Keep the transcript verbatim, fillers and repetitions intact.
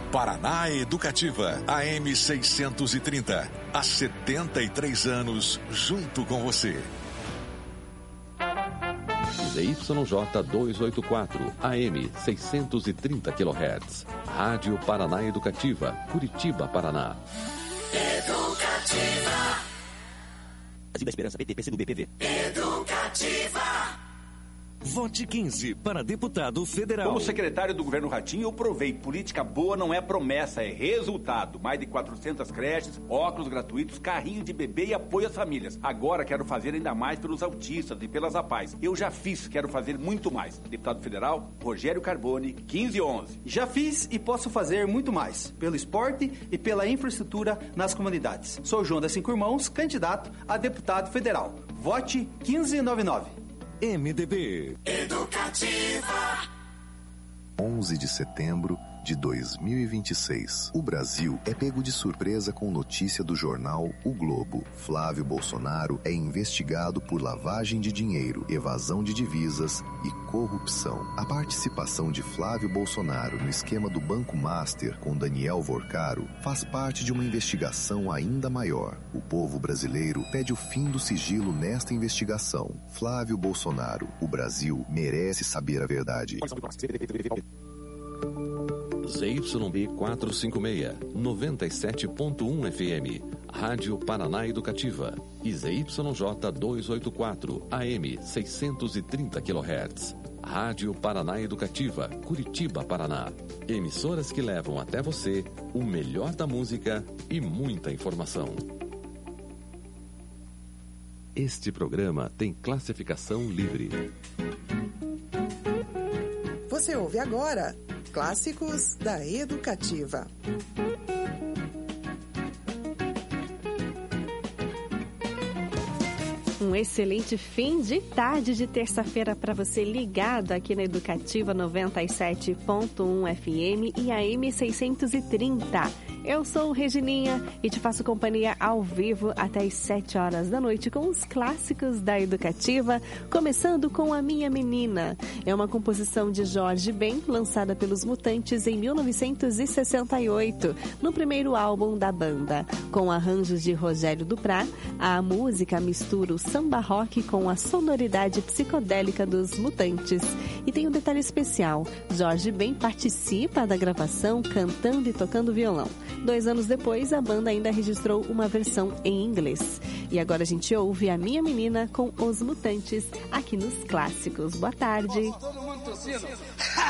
Paraná Educativa, A M seiscentos e trinta. Há setenta e três anos, junto com você. Z Y J duzentos e oitenta e quatro, A M seiscentos e trinta quilohertz. Rádio Paraná Educativa, Curitiba, Paraná. Educativa. Brasil da Esperança, P T, P C do B, P V. Educativa. Vote quinze para deputado federal. Como secretário do governo Ratinho, eu provei. Política boa não é promessa, é resultado. Mais de quatrocentas creches, óculos gratuitos, carrinho de bebê e apoio às famílias. Agora quero fazer ainda mais pelos autistas e pelas APAES. Eu já fiz, quero fazer muito mais. Deputado federal, Rogério Carboni, quinze onze. Já fiz e posso fazer muito mais. Pelo esporte e pela infraestrutura nas comunidades. Sou João das Cinco Irmãos, candidato a deputado federal. Vote quinze noventa e nove. M D B Educativa. onze de setembro de dois mil e vinte e seis. O Brasil é pego de surpresa com notícia do jornal O Globo. Flávio Bolsonaro é investigado por lavagem de dinheiro, evasão de divisas e corrupção. A participação de Flávio Bolsonaro no esquema do Banco Master com Daniel Vorcaro faz parte de uma investigação ainda maior. O povo brasileiro pede o fim do sigilo nesta investigação. Flávio Bolsonaro, o Brasil merece saber a verdade. Z Y B quatrocentos e cinquenta e seis, noventa e sete ponto um F M, Rádio Paraná Educativa, e Z Y J duzentos e oitenta e quatro, A M seiscentos e trinta quilohertz, Rádio Paraná Educativa, Curitiba, Paraná. Emissoras que levam até você o melhor da música e muita informação. Este programa tem classificação livre. Você ouve agora Clássicos da Educativa. Um excelente fim de tarde de terça-feira para você ligado aqui na Educativa noventa e sete ponto um F M e A M seiscentos e trinta. Eu sou Regininha e te faço companhia ao vivo até as sete horas da noite com os clássicos da Educativa, começando com A Minha Menina. É uma composição de Jorge Ben, lançada pelos Mutantes em mil novecentos e sessenta e oito, no primeiro álbum da banda. Com arranjos de Rogério Duprá, a música mistura o samba rock com a sonoridade psicodélica dos Mutantes. E tem um detalhe especial, Jorge Ben participa da gravação cantando e tocando violão. Dois anos depois, a banda ainda registrou uma versão em inglês. E agora a gente ouve A Minha Menina com Os Mutantes aqui nos Clássicos. Boa tarde. Todo mundo tossindo.